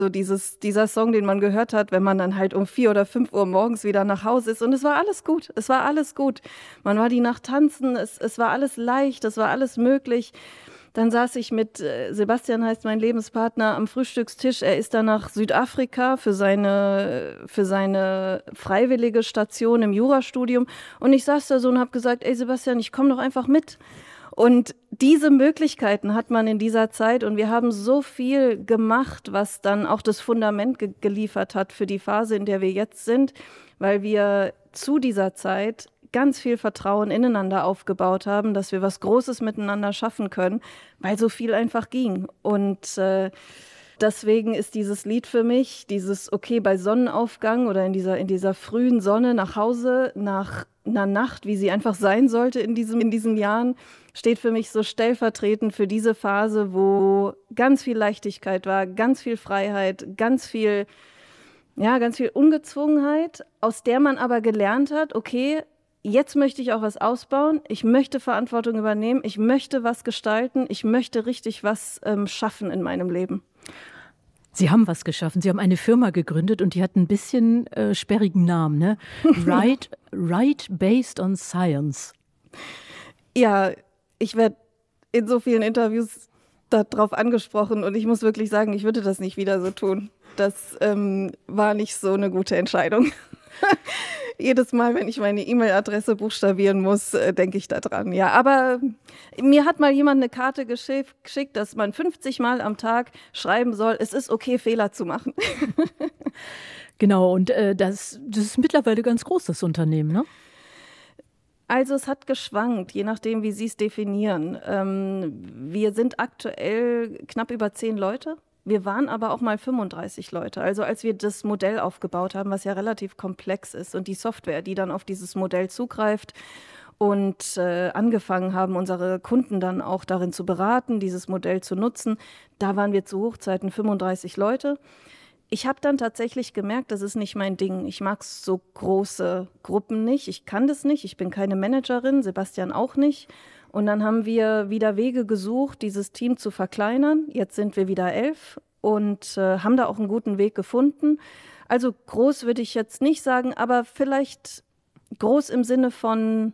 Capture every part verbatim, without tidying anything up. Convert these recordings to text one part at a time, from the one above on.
So dieses, dieser Song, den man gehört hat, wenn man dann halt um vier oder fünf Uhr morgens wieder nach Hause ist. Und es war alles gut. Es war alles gut. Man war die Nacht tanzen. Es, es war alles leicht. Es war alles möglich. Dann saß ich mit, äh, Sebastian heißt mein Lebenspartner, am Frühstückstisch. Er ist dann nach Südafrika für seine, für seine freiwillige Station im Jurastudium. Und ich saß da so und habe gesagt, ey Sebastian, ich komme doch einfach mit. Und diese Möglichkeiten hat man in dieser Zeit und wir haben so viel gemacht, was dann auch das Fundament ge- geliefert hat für die Phase, in der wir jetzt sind, weil wir zu dieser Zeit ganz viel Vertrauen ineinander aufgebaut haben, dass wir was Großes miteinander schaffen können, weil so viel einfach ging. Und äh, deswegen ist dieses Lied für mich, dieses okay bei Sonnenaufgang oder in dieser, in dieser frühen Sonne nach Hause, nach einer Nacht, wie sie einfach sein sollte in, diesem, in diesen Jahren, steht für mich so stellvertretend für diese Phase, wo ganz viel Leichtigkeit war, ganz viel Freiheit, ganz viel, ja, ganz viel Ungezwungenheit, aus der man aber gelernt hat, okay, jetzt möchte ich auch was ausbauen, ich möchte Verantwortung übernehmen, ich möchte was gestalten, ich möchte richtig was ähm, schaffen in meinem Leben. Sie haben was geschaffen. Sie haben eine Firma gegründet und die hat ein bisschen äh, sperrigen Namen, ne? Right, right based on science. Ja, ich werde in so vielen Interviews darauf angesprochen und ich muss wirklich sagen, ich würde das nicht wieder so tun. Das ähm, war nicht so eine gute Entscheidung. Jedes Mal, wenn ich meine E-Mail-Adresse buchstabieren muss, äh, denke ich da dran. Ja, aber mir hat mal jemand eine Karte geschick, geschickt, dass man fünfzig Mal am Tag schreiben soll, es ist okay, Fehler zu machen. Genau, und äh, das, das ist mittlerweile ganz groß, das Unternehmen, ne? Also es hat geschwankt, je nachdem, wie Sie es definieren. Ähm, wir sind aktuell knapp über zehn Leute. Wir waren aber auch mal fünfunddreißig Leute. Also als wir das Modell aufgebaut haben, was ja relativ komplex ist und die Software, die dann auf dieses Modell zugreift und äh, angefangen haben, unsere Kunden dann auch darin zu beraten, dieses Modell zu nutzen, da waren wir zu Hochzeiten fünfunddreißig Leute. Ich habe dann tatsächlich gemerkt, das ist nicht mein Ding. Ich mag so große Gruppen nicht. Ich kann das nicht. Ich bin keine Managerin, Sebastian auch nicht. Und dann haben wir wieder Wege gesucht, dieses Team zu verkleinern. Jetzt sind wir wieder elf und äh, haben da auch einen guten Weg gefunden. Also groß würde ich jetzt nicht sagen, aber vielleicht groß im Sinne von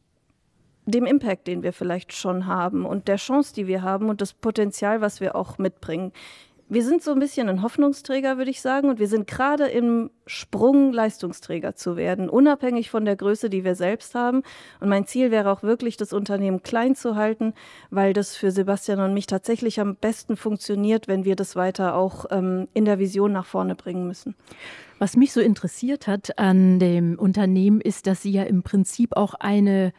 dem Impact, den wir vielleicht schon haben und der Chance, die wir haben und das Potenzial, was wir auch mitbringen. Wir sind so ein bisschen ein Hoffnungsträger, würde ich sagen, und wir sind gerade im Sprung, Leistungsträger zu werden, unabhängig von der Größe, die wir selbst haben. Und mein Ziel wäre auch wirklich, das Unternehmen klein zu halten, weil das für Sebastian und mich tatsächlich am besten funktioniert, wenn wir das weiter auch ähm, in der Vision nach vorne bringen müssen. Was mich so interessiert hat an dem Unternehmen ist, dass Sie ja im Prinzip auch eine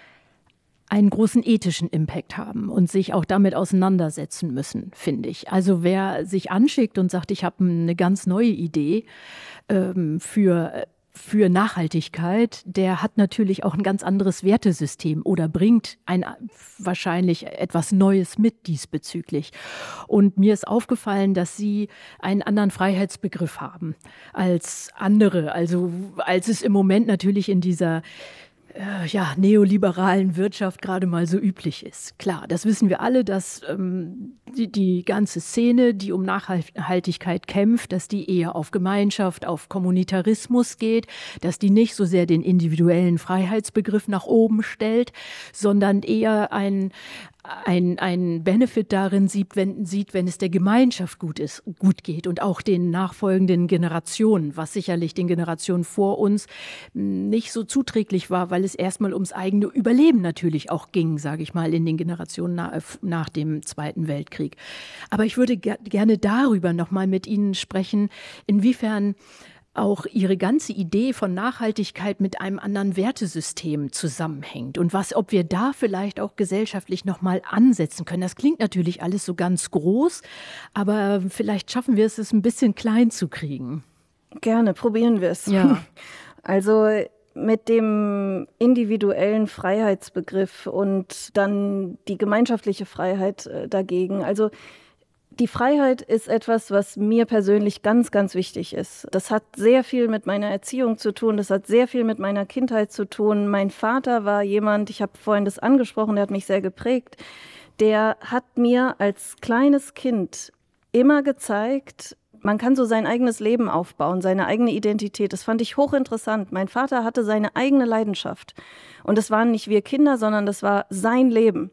einen großen ethischen Impact haben und sich auch damit auseinandersetzen müssen, finde ich. Also wer sich anschickt und sagt, ich habe eine ganz neue Idee ähm, für, für Nachhaltigkeit, der hat natürlich auch ein ganz anderes Wertesystem oder bringt ein wahrscheinlich etwas Neues mit diesbezüglich. Und mir ist aufgefallen, dass Sie einen anderen Freiheitsbegriff haben als andere, also als es im Moment natürlich in dieser ja, neoliberalen Wirtschaft gerade mal so üblich ist. Klar, das wissen wir alle, dass ähm, die, die ganze Szene, die um Nachhaltigkeit kämpft, dass die eher auf Gemeinschaft, auf Kommunitarismus geht, dass die nicht so sehr den individuellen Freiheitsbegriff nach oben stellt, sondern eher ein ein, ein Benefit darin sieht wenn, sieht, wenn es der Gemeinschaft gut ist, gut geht und auch den nachfolgenden Generationen, was sicherlich den Generationen vor uns nicht so zuträglich war, weil es erstmal ums eigene Überleben natürlich auch ging, sage ich mal, in den Generationen nach, nach dem Zweiten Weltkrieg. Aber ich würde ge- gerne darüber nochmal mit Ihnen sprechen, inwiefern auch Ihre ganze Idee von Nachhaltigkeit mit einem anderen Wertesystem zusammenhängt und was, ob wir da vielleicht auch gesellschaftlich nochmal ansetzen können. Das klingt natürlich alles so ganz groß, aber vielleicht schaffen wir es, es ein bisschen klein zu kriegen. Gerne, probieren wir es. Ja. Also mit dem individuellen Freiheitsbegriff und dann die gemeinschaftliche Freiheit äh, dagegen. Also die Freiheit ist etwas, was mir persönlich ganz, ganz wichtig ist. Das hat sehr viel mit meiner Erziehung zu tun, das hat sehr viel mit meiner Kindheit zu tun. Mein Vater war jemand, ich habe vorhin das angesprochen, der hat mich sehr geprägt, der hat mir als kleines Kind immer gezeigt, Man kann so sein eigenes Leben aufbauen, seine eigene Identität. Das fand ich hochinteressant. Mein Vater hatte seine eigene Leidenschaft. Und das waren nicht wir Kinder, sondern das war sein Leben.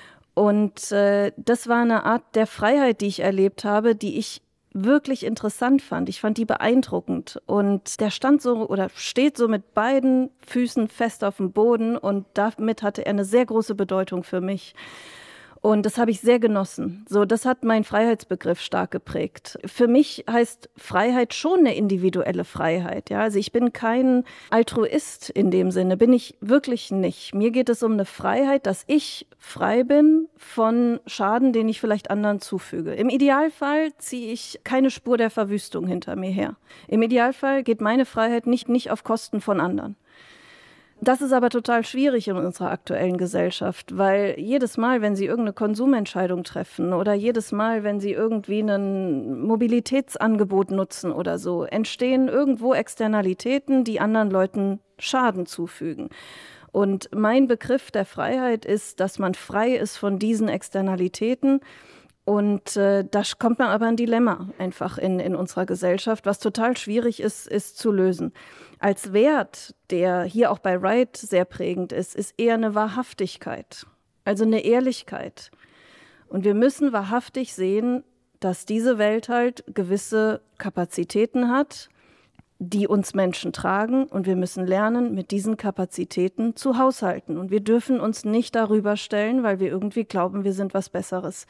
Und äh, das war eine Art der Freiheit, die ich erlebt habe, die ich wirklich interessant fand. Ich fand die beeindruckend. Und der stand so oder steht so mit beiden Füßen fest auf dem Boden und damit hatte er eine sehr große Bedeutung für mich. Und das habe ich sehr genossen. So, das hat meinen Freiheitsbegriff stark geprägt. Für mich heißt Freiheit schon eine individuelle Freiheit. Ja, also ich bin kein Altruist in dem Sinne, bin ich wirklich nicht. Mir geht es um eine Freiheit, dass ich frei bin von Schaden, den ich vielleicht anderen zufüge. Im Idealfall ziehe ich keine Spur der Verwüstung hinter mir her. Im Idealfall geht meine Freiheit nicht, nicht auf Kosten von anderen. Das ist aber total schwierig in unserer aktuellen Gesellschaft, weil jedes Mal, wenn Sie irgendeine Konsumentscheidung treffen oder jedes Mal, wenn Sie irgendwie ein Mobilitätsangebot nutzen oder so, entstehen irgendwo Externalitäten, die anderen Leuten Schaden zufügen. Und mein Begriff der Freiheit ist, dass man frei ist von diesen Externalitäten. Und äh, da kommt man aber ein Dilemma einfach in, in unserer Gesellschaft, was total schwierig ist, ist zu lösen. Als Wert, der hier auch bei Wright sehr prägend ist, ist eher eine Wahrhaftigkeit, also eine Ehrlichkeit. Und wir müssen wahrhaftig sehen, dass diese Welt halt gewisse Kapazitäten hat, die uns Menschen tragen. Und wir müssen lernen, mit diesen Kapazitäten zu haushalten. Und wir dürfen uns nicht darüber stellen, weil wir irgendwie glauben, wir sind was Besseres.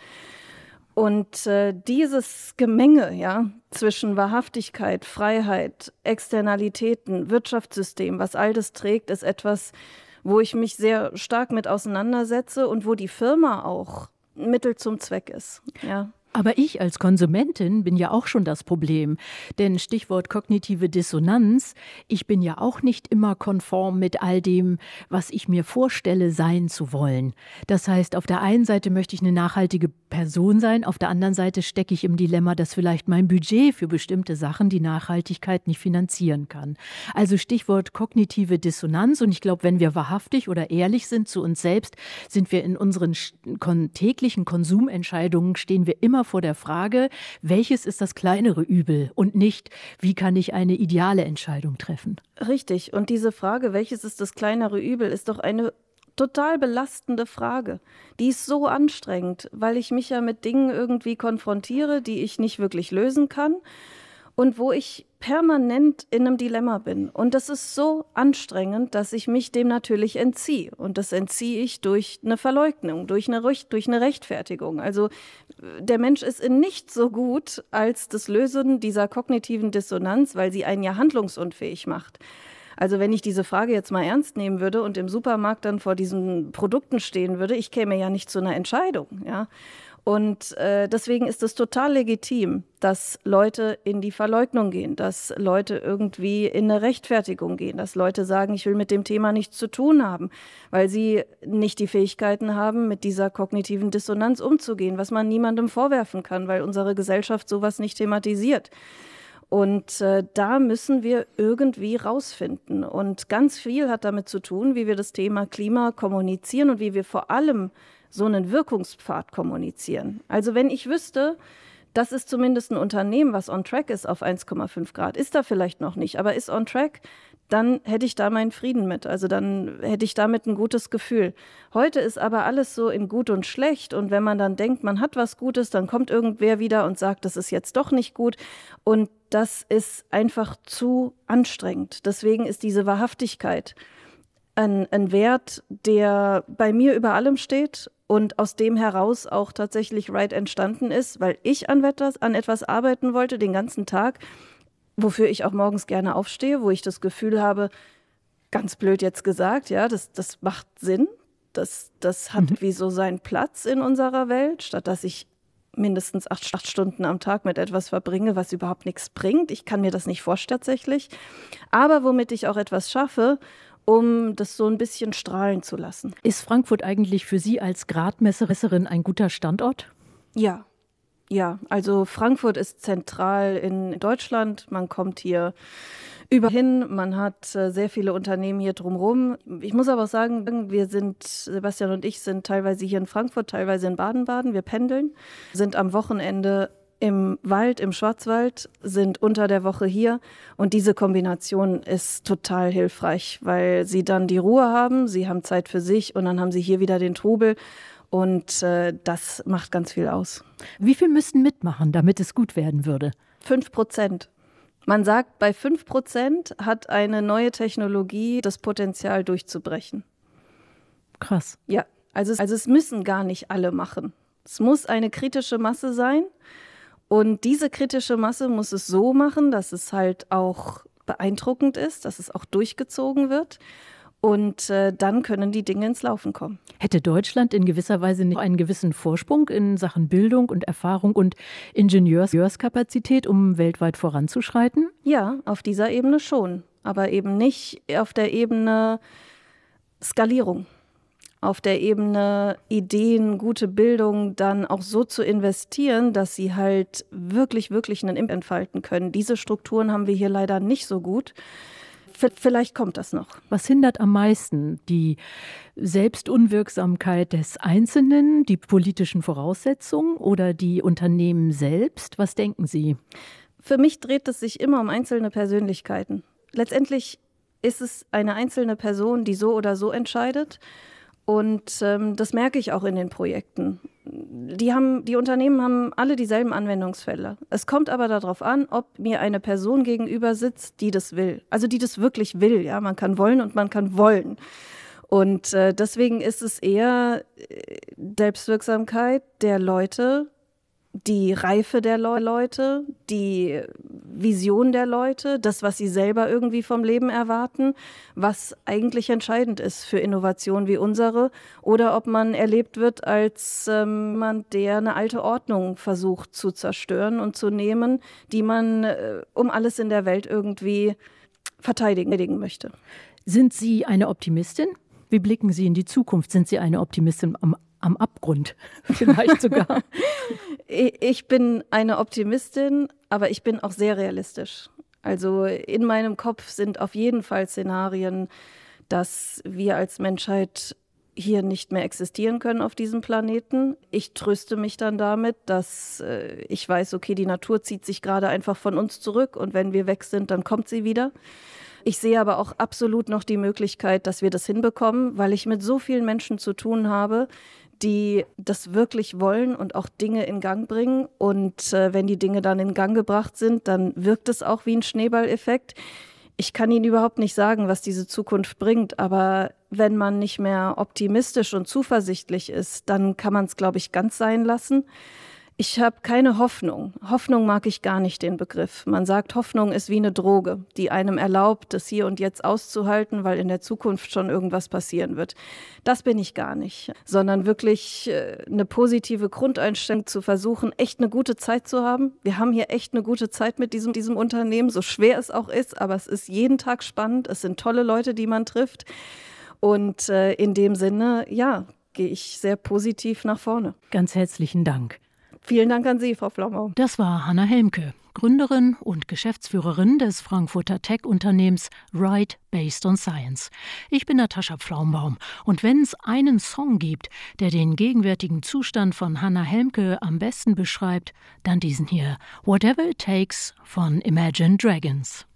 Und äh, dieses Gemenge, ja, zwischen Wahrhaftigkeit, Freiheit, Externalitäten, Wirtschaftssystem, was all das trägt, ist etwas, wo ich mich sehr stark mit auseinandersetze und wo die Firma auch Mittel zum Zweck ist, ja. Aber ich als Konsumentin bin ja auch schon das Problem. Denn Stichwort kognitive Dissonanz, ich bin ja auch nicht immer konform mit all dem, was ich mir vorstelle, sein zu wollen. Das heißt, auf der einen Seite möchte ich eine nachhaltige Person sein, auf der anderen Seite stecke ich im Dilemma, dass vielleicht mein Budget für bestimmte Sachen die Nachhaltigkeit nicht finanzieren kann. Also Stichwort kognitive Dissonanz. Und ich glaube, wenn wir wahrhaftig oder ehrlich sind zu uns selbst, sind wir in unseren täglichen Konsumentscheidungen, stehen wir immer vor der Frage, welches ist das kleinere Übel und nicht, wie kann ich eine ideale Entscheidung treffen? Richtig. Und diese Frage, welches ist das kleinere Übel, ist doch eine total belastende Frage. Die ist so anstrengend, weil ich mich ja mit Dingen irgendwie konfrontiere, die ich nicht wirklich lösen kann und wo ich permanent in einem Dilemma bin. Und das ist so anstrengend, dass ich mich dem natürlich entziehe. Und das entziehe ich durch eine Verleugnung, durch eine, durch eine Rechtfertigung. Also der Mensch ist in nichts so gut als das Lösen dieser kognitiven Dissonanz, weil sie einen ja handlungsunfähig macht. Also wenn ich diese Frage jetzt mal ernst nehmen würde und im Supermarkt dann vor diesen Produkten stehen würde, ich käme ja nicht zu einer Entscheidung, ja. Und äh, deswegen ist es total legitim, dass Leute in die Verleugnung gehen, dass Leute irgendwie in eine Rechtfertigung gehen, dass Leute sagen, ich will mit dem Thema nichts zu tun haben, weil sie nicht die Fähigkeiten haben, mit dieser kognitiven Dissonanz umzugehen, was man niemandem vorwerfen kann, weil unsere Gesellschaft sowas nicht thematisiert. Und äh, da müssen wir irgendwie rausfinden. Und ganz viel hat damit zu tun, wie wir das Thema Klima kommunizieren und wie wir vor allem so einen Wirkungspfad kommunizieren. Also wenn ich wüsste, das ist zumindest ein Unternehmen, was on track ist auf eins Komma fünf Grad, ist da vielleicht noch nicht, aber ist on track, dann hätte ich da meinen Frieden mit. Also dann hätte ich damit ein gutes Gefühl. Heute ist aber alles so in gut und schlecht. Und wenn man dann denkt, man hat was Gutes, dann kommt irgendwer wieder und sagt, das ist jetzt doch nicht gut. Und das ist einfach zu anstrengend. Deswegen ist diese Wahrhaftigkeit ein, ein Wert, der bei mir über allem steht und aus dem heraus auch tatsächlich Wright entstanden ist, weil ich an etwas, an etwas arbeiten wollte den ganzen Tag, wofür ich auch morgens gerne aufstehe, wo ich das Gefühl habe, ganz blöd jetzt gesagt, ja, das, das macht Sinn, das, das hat mhm. wie so seinen Platz in unserer Welt, statt dass ich mindestens acht, acht Stunden am Tag mit etwas verbringe, was überhaupt nichts bringt. Ich kann mir das nicht vorstellen tatsächlich, aber womit ich auch etwas schaffe, um das so ein bisschen strahlen zu lassen. Ist Frankfurt eigentlich für Sie als Gradmesserin ein guter Standort? Ja, ja. Also Frankfurt ist zentral in Deutschland. Man kommt hier überall hin. Man hat äh, sehr viele Unternehmen hier drumherum. Ich muss aber auch sagen, wir sind, Sebastian und ich sind teilweise hier in Frankfurt, teilweise in Baden-Baden. Wir pendeln, sind am Wochenende im Wald, im Schwarzwald, sind unter der Woche hier. Und diese Kombination ist total hilfreich, weil sie dann die Ruhe haben, sie haben Zeit für sich und dann haben sie hier wieder den Trubel. Und äh, das macht ganz viel aus. Wie viel müssten mitmachen, damit es gut werden würde? Fünf Prozent. Man sagt, bei fünf Prozent hat eine neue Technologie das Potenzial durchzubrechen. Krass. Ja, also, also es müssen gar nicht alle machen. Es muss eine kritische Masse sein. Und diese kritische Masse muss es so machen, dass es halt auch beeindruckend ist, dass es auch durchgezogen wird. Und äh, dann können die Dinge ins Laufen kommen. Hätte Deutschland in gewisser Weise nicht einen gewissen Vorsprung in Sachen Bildung und Erfahrung und Ingenieurskapazität, um weltweit voranzuschreiten? Ja, auf dieser Ebene schon. Aber eben nicht auf der Ebene Skalierung. Auf der Ebene Ideen, gute Bildung dann auch so zu investieren, dass sie halt wirklich, wirklich einen Impact entfalten können. Diese Strukturen haben wir hier leider nicht so gut. V- vielleicht kommt das noch. Was hindert am meisten? Die Selbstunwirksamkeit des Einzelnen, die politischen Voraussetzungen oder die Unternehmen selbst? Was denken Sie? Für mich dreht es sich immer um einzelne Persönlichkeiten. Letztendlich ist es eine einzelne Person, die so oder so entscheidet. Und ähm, das merke ich auch in den Projekten. Die haben, die Unternehmen haben alle dieselben Anwendungsfälle. Es kommt aber darauf an, ob mir eine Person gegenüber sitzt, die das will. Also die das wirklich will. Ja, man kann wollen und man kann wollen. Und äh, deswegen ist es eher Selbstwirksamkeit der Leute, die Reife der Le- Leute, die Vision der Leute, das, was sie selber irgendwie vom Leben erwarten, was eigentlich entscheidend ist für Innovationen wie unsere, oder ob man erlebt wird als ähm, jemand, der eine alte Ordnung versucht zu zerstören und zu nehmen, die man äh, um alles in der Welt irgendwie verteidigen möchte. Sind Sie eine Optimistin? Wie blicken Sie in die Zukunft? Sind Sie eine Optimistin am Am Abgrund vielleicht sogar? Ich bin eine Optimistin, aber ich bin auch sehr realistisch. Also in meinem Kopf sind auf jeden Fall Szenarien, dass wir als Menschheit hier nicht mehr existieren können auf diesem Planeten. Ich tröste mich dann damit, dass äh, ich weiß, okay, die Natur zieht sich gerade einfach von uns zurück und wenn wir weg sind, dann kommt sie wieder. Ich sehe aber auch absolut noch die Möglichkeit, dass wir das hinbekommen, weil ich mit so vielen Menschen zu tun habe, die das wirklich wollen und auch Dinge in Gang bringen. Und äh, wenn die Dinge dann in Gang gebracht sind, dann wirkt es auch wie ein Schneeballeffekt. Ich kann Ihnen überhaupt nicht sagen, was diese Zukunft bringt, aber wenn man nicht mehr optimistisch und zuversichtlich ist, dann kann man es, glaube ich, ganz sein lassen. Ich habe keine Hoffnung. Hoffnung mag ich gar nicht, den Begriff. Man sagt, Hoffnung ist wie eine Droge, die einem erlaubt, das hier und jetzt auszuhalten, weil in der Zukunft schon irgendwas passieren wird. Das bin ich gar nicht, sondern wirklich eine positive Grundeinstellung zu versuchen, echt eine gute Zeit zu haben. Wir haben hier echt eine gute Zeit mit diesem, diesem Unternehmen, so schwer es auch ist, aber es ist jeden Tag spannend. Es sind tolle Leute, die man trifft. Und äh, in dem Sinne, ja, gehe ich sehr positiv nach vorne. Ganz herzlichen Dank. Vielen Dank an Sie, Frau Pflaumbaum. Das war Hannah Helmke, Gründerin und Geschäftsführerin des Frankfurter Tech-Unternehmens Right Based on Science. Ich bin Natascha Pflaumbaum und wenn es einen Song gibt, der den gegenwärtigen Zustand von Hannah Helmke am besten beschreibt, dann diesen hier, Whatever It Takes von Imagine Dragons.